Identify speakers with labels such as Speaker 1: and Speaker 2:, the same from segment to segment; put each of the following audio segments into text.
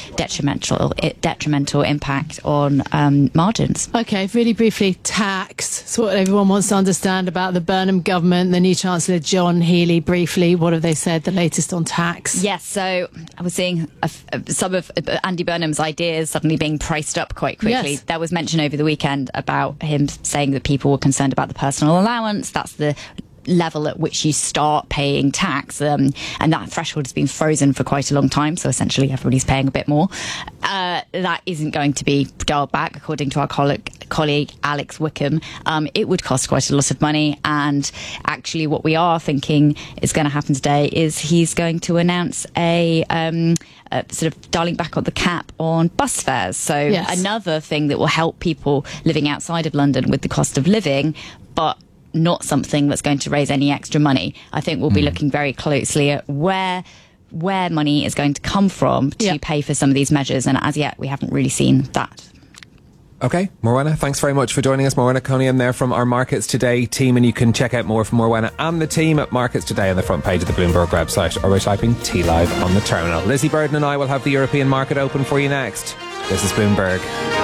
Speaker 1: detrimental impact on margins.
Speaker 2: OK, really briefly, tax. It's what everyone wants to understand about the Burnham government. The new Chancellor, John Healey, briefly, what have they said, the latest on tax?
Speaker 1: Yes, so I was seeing some of Andy Burnham's ideas suddenly being priced up quite quickly.
Speaker 2: Yes.
Speaker 1: There was mention over the weekend about him saying that people were concerned about the personal allowance. That's the level at which you start paying tax, and that threshold has been frozen for quite a long time, so essentially everybody's paying a bit more. That isn't going to be dialed back, according to our colleague Alex Wickham. It would cost quite a lot of money, and actually what we are thinking is going to happen today is he's going to announce a sort of dialing back on the cap on bus fares. So
Speaker 2: yes,
Speaker 1: another thing that will help people living outside of London with the cost of living, but not something that's going to raise any extra money. I think we'll be looking very closely at where money is going to come from to pay for some of these measures, and as yet we haven't really seen that.
Speaker 3: OK, Morwenna, thanks very much for joining us. Morwenna Cunningham there from our Markets Today team, and you can check out more from Morwenna and the team at Markets Today on the front page of the Bloomberg website, or by typing TLive on the terminal. Lizzie Burden and I will have the European market open for you next. This is Bloomberg.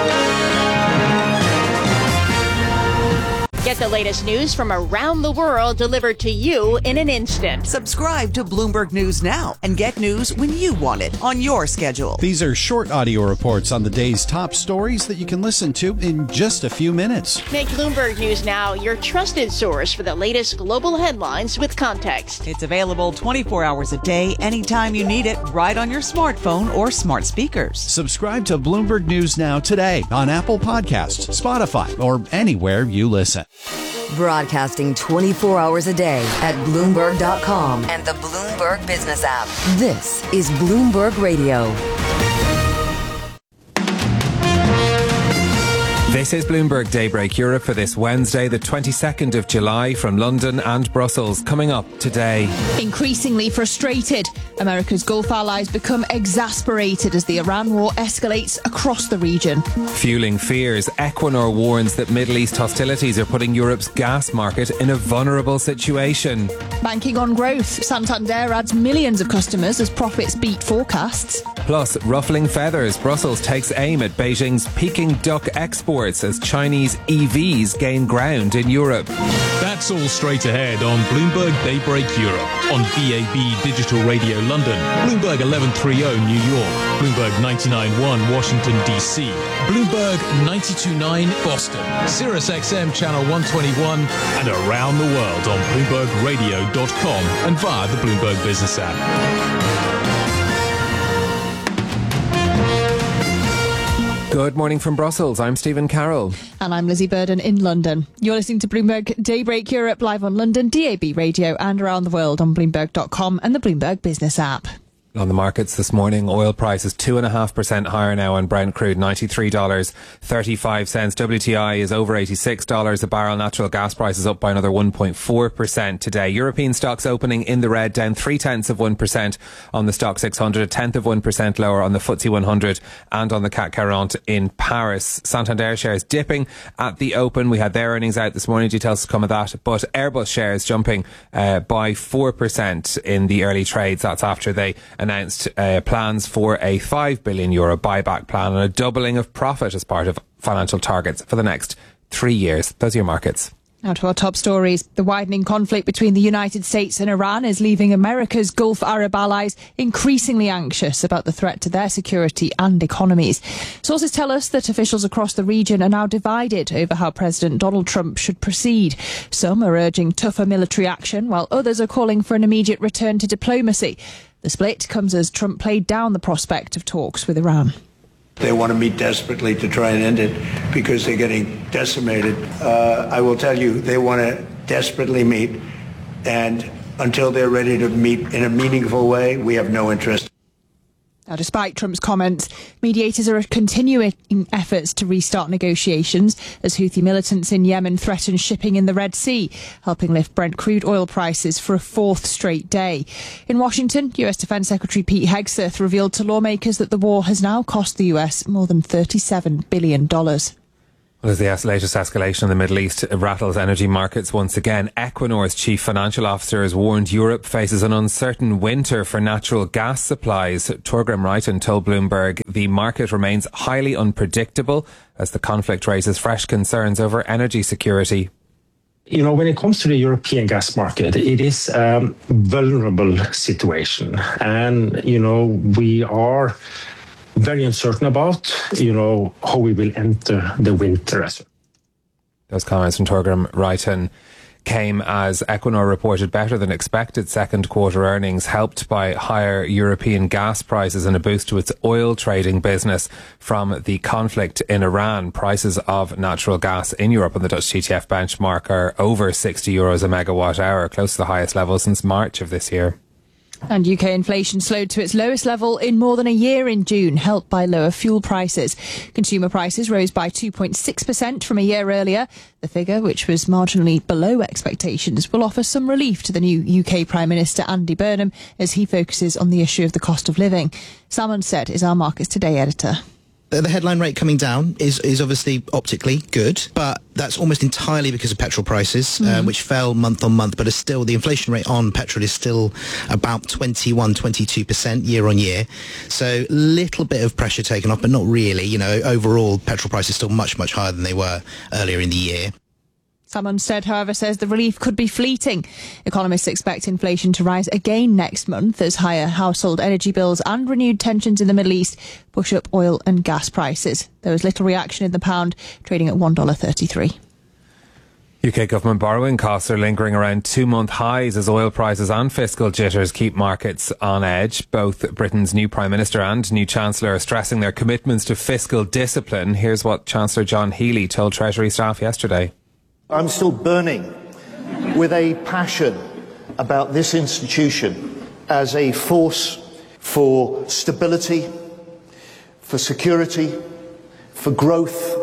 Speaker 4: Get the latest news from around the world delivered to you in an instant.
Speaker 5: Subscribe to Bloomberg News now and get news when you want it on your schedule.
Speaker 6: These are short audio reports on the day's top stories that you can listen to in just a few minutes.
Speaker 4: Make Bloomberg News Now your trusted source for the latest global headlines with context.
Speaker 5: It's available 24 hours a day, anytime you need it, right on your smartphone or smart speakers.
Speaker 6: Subscribe to Bloomberg News Now today on Apple Podcasts, Spotify, or anywhere you listen.
Speaker 7: Broadcasting 24 hours a day at Bloomberg.com and the Bloomberg Business app. This is Bloomberg Radio.
Speaker 3: This is Bloomberg Daybreak Europe for this Wednesday, the 22nd of July, from London and Brussels. Coming up today.
Speaker 8: Increasingly frustrated, America's Gulf allies become exasperated as the Iran war escalates across the region.
Speaker 3: Fueling fears, Equinor warns that Middle East hostilities are putting Europe's gas market in a vulnerable situation.
Speaker 8: Banking on growth, Santander adds millions of customers as profits beat forecasts.
Speaker 3: Plus, ruffling feathers, Brussels takes aim at Beijing's Peking duck exports as Chinese EVs gain ground in Europe.
Speaker 9: That's all straight ahead on Bloomberg Daybreak Europe, on BAB Digital Radio London, Bloomberg 1130 New York, Bloomberg 99.1 Washington DC, Bloomberg 92.9 Boston, Sirius XM Channel 121, and around the world on BloombergRadio.com and via the Bloomberg Business app.
Speaker 3: Good morning from Brussels. I'm Stephen Carroll.
Speaker 8: And I'm Lizzie Burden in London. You're listening to Bloomberg Daybreak Europe live on London, DAB Radio, and around the world on Bloomberg.com and the Bloomberg Business app.
Speaker 3: On the markets this morning, oil prices 2.5% higher now on Brent crude, $93.35. WTI is over $86 a barrel. Natural gas prices up by another 1.4% today. European stocks opening in the red, down 0.3% on the Stock 600, 0.1% lower on the FTSE 100 and on the CAC 40 in Paris. Santander shares dipping at the open. We had their earnings out this morning. Details to come of that. But Airbus shares jumping by 4% in the early trades. That's after they announced plans for a €5 billion buyback plan and a doubling of profit as part of financial targets for the next 3 years. Those are your markets.
Speaker 8: Now to our top stories. The widening conflict between the United States and Iran is leaving America's Gulf Arab allies increasingly anxious about the threat to their security and economies. Sources tell us that officials across the region are now divided over how President Donald Trump should proceed. Some are urging tougher military action, while others are calling for an immediate return to diplomacy. The split comes as Trump played down the prospect of talks with Iran.
Speaker 10: They want to meet desperately to try and end it because they're getting decimated. I will tell you, they want to desperately meet, and until they're ready to meet in a meaningful way, we have no interest.
Speaker 8: Now, despite Trump's comments, mediators are continuing efforts to restart negotiations as Houthi militants in Yemen threaten shipping in the Red Sea, helping lift Brent crude oil prices for a fourth straight day. In Washington, US Defense Secretary Pete Hegseth revealed to lawmakers that the war has now cost the US more than $37 billion.
Speaker 3: Well, as the latest escalation in the Middle East rattles energy markets once again, Equinor's chief financial officer has warned Europe faces an uncertain winter for natural gas supplies. Torgrim Reitan told Bloomberg the market remains highly unpredictable as the conflict raises fresh concerns over energy security.
Speaker 11: You know, when it comes to the European gas market, it is a vulnerable situation. And, you know, we are very uncertain about, how we will enter the winter.
Speaker 3: Those comments from Torgrim Reitan came as Equinor reported better than expected second quarter earnings, helped by higher European gas prices and a boost to its oil trading business from the conflict in Iran. Prices of natural gas in Europe on the Dutch TTF benchmark are over €60 a megawatt hour, close to the highest level since March of this year.
Speaker 8: And UK inflation slowed to its lowest level in more than a year in June, helped by lower fuel prices. Consumer prices rose by 2.6% from a year earlier. The figure, which was marginally below expectations, will offer some relief to the new UK Prime Minister Andy Burnham as he focuses on the issue of the cost of living. Sam Unstead is our Markets Today editor.
Speaker 12: The headline rate coming down is obviously optically good, but that's almost entirely because of petrol prices, which fell month on month, but the inflation rate on petrol is still about 22% year on year. So little bit of pressure taken off, but not really. Overall, petrol prices still much, much higher than they were earlier in the year.
Speaker 8: Sam Unstead, however, says the relief could be fleeting. Economists expect inflation to rise again next month as higher household energy bills and renewed tensions in the Middle East push up oil and gas prices. There was little reaction in the pound, trading at $1.33.
Speaker 3: UK government borrowing costs are lingering around 2-month highs as oil prices and fiscal jitters keep markets on edge. Both Britain's new Prime Minister and new Chancellor are stressing their commitments to fiscal discipline. Here's what Chancellor John Healey told Treasury staff yesterday.
Speaker 13: I'm still burning with a passion about this institution as a force for stability, for security, for growth,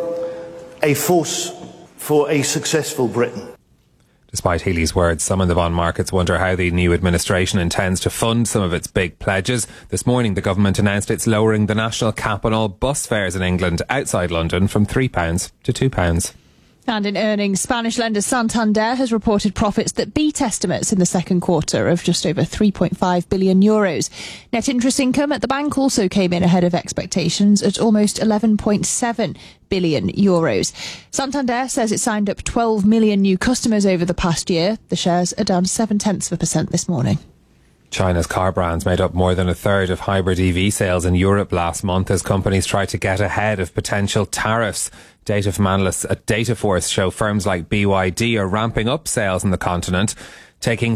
Speaker 13: a force for a successful Britain.
Speaker 3: Despite Healey's words, some in the bond markets wonder how the new administration intends to fund some of its big pledges. This morning, the government announced it's lowering the national cap on all bus fares in England outside London from £3 to £2.
Speaker 8: And in earnings, Spanish lender Santander has reported profits that beat estimates in the second quarter of just over €3.5 billion. Net interest income at the bank also came in ahead of expectations at almost €11.7 billion. Santander says it signed up 12 million new customers over the past year. The shares are down 0.7% this morning.
Speaker 3: China's car brands made up more than a third of hybrid EV sales in Europe last month as companies try to get ahead of potential tariffs. Data from analysts at Dataforce show firms like BYD are ramping up sales in the continent, taking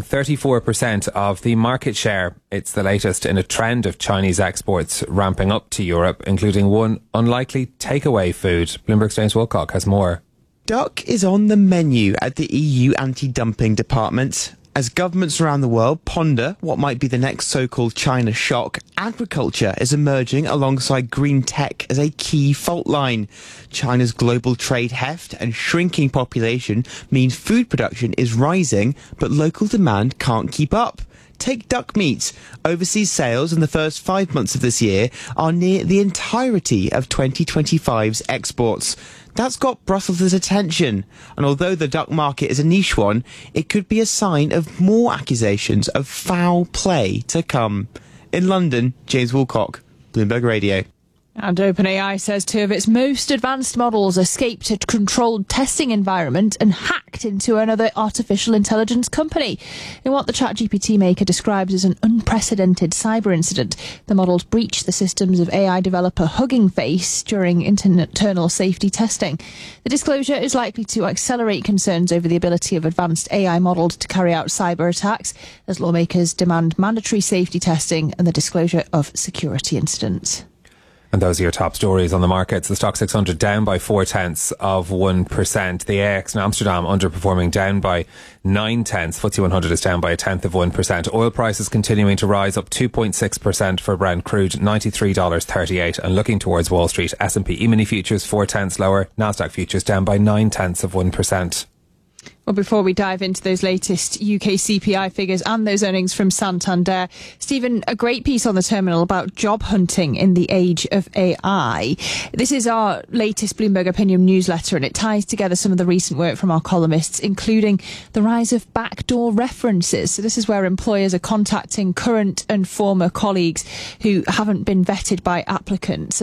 Speaker 3: 34% of the market share. It's the latest in a trend of Chinese exports ramping up to Europe, including one unlikely takeaway food. Bloomberg's James Wilcock has more.
Speaker 14: Duck is on the menu at the EU anti-dumping department. As governments around the world ponder what might be the next so-called China shock, agriculture is emerging alongside green tech as a key fault line. China's global trade heft and shrinking population means food production is rising, but local demand can't keep up. Take duck meat. Overseas sales in the first 5 months of this year are near the entirety of 2025's exports. That's got Brussels' attention, and although the duck market is a niche one, it could be a sign of more accusations of foul play to come. In London, James Wilcock, Bloomberg Radio.
Speaker 8: And OpenAI says 2 of its most advanced models escaped a controlled testing environment and hacked into another artificial intelligence company. In what the ChatGPT maker describes as an unprecedented cyber incident, the models breached the systems of AI developer Hugging Face during internal safety testing. The disclosure is likely to accelerate concerns over the ability of advanced AI models to carry out cyber attacks, as lawmakers demand mandatory safety testing and the disclosure of security incidents.
Speaker 3: And those are your top stories on the markets. The Stock 600 down by 0.4%. The AX in Amsterdam underperforming, down by 0.9. FTSE 100 is down by 0.1%. Oil prices continuing to rise, up 2.6% for Brent crude, $93.38. And looking towards Wall Street, S&P E-mini futures 0.4 lower. Nasdaq futures down by 0.9%.
Speaker 8: Well, before we dive into those latest UK CPI figures and those earnings from Santander, Stephen, a great piece on the terminal about job hunting in the age of AI. This is our latest Bloomberg Opinion newsletter, and it ties together some of the recent work from our columnists, including the rise of backdoor references. So this is where employers are contacting current and former colleagues who haven't been vetted by applicants.